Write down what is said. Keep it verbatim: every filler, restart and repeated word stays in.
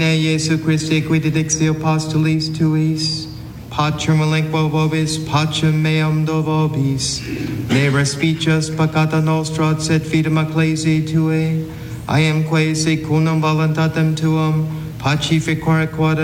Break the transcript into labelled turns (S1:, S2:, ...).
S1: Jesu Christi quid dixi apostolis tuis, pacem elenquo vobis, pacem meam do vobis, ne respicis peccata nostra, sed fidem ecclesiae tuae, I am quae secundum voluntatem tuum, pacificore quod